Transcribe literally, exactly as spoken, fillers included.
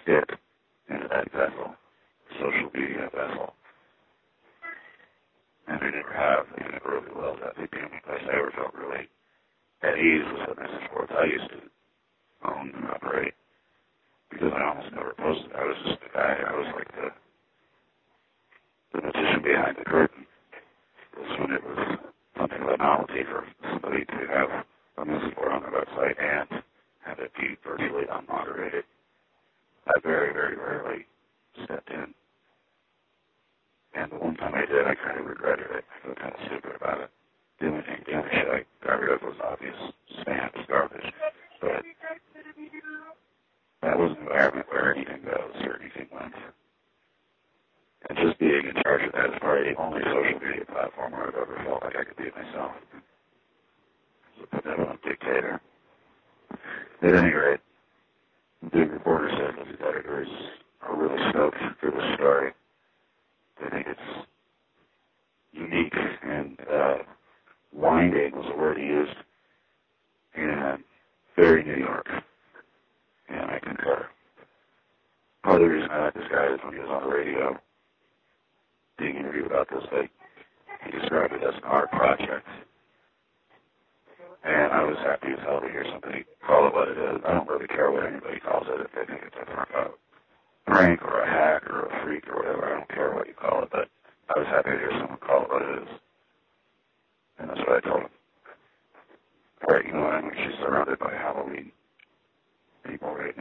dip into that vessel, social media vessel. And I never have, and it really will. That would be the only place I ever felt really at ease was at Missus Sports I used to own and operate, because I almost never posted. I was just the guy, I was like the, the magician behind the curtain. It was when it was something of a novelty for somebody to have a Missus Sport on their website and have it be virtually unmoderated. I very, very rarely stepped in. And the one time I did, I kind of regretted it. I felt kind of stupid about it. The only thing, the only shit I got rid of was obvious spam, garbage. But that was an environment where anything goes or anything went. And just being in charge of that is probably the only social media platform where I've ever felt like I could be myself. So put that on a dictator. At any rate, the big reporter said that his editors are really stoked for this story. They think it's unique and uh, winding was the word he used, and very New York. And I concur. Part of the reason I like this guy is when he was on the radio being interviewed about this, like, he described it as an art project. And I was happy as hell to hear somebody call it what it is. I don't really care what anybody calls it, if they think it's a prank or a hack or a freak or